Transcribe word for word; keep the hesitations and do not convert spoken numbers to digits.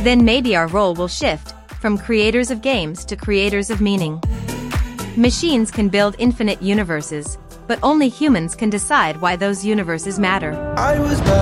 Then maybe our role will shift from creators of games to creators of meaning. Machines can build infinite universes, but only humans can decide why those universes matter. I was